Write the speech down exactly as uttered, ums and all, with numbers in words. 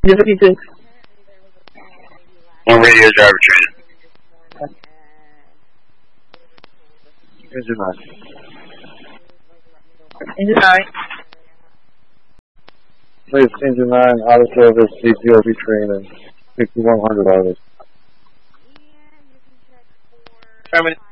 You're fifty-six. One radio driver training. Engine nine. Engine nine. Please, engine nine, out of service, C P O B training, fifty-one hundred hours. Affirmative.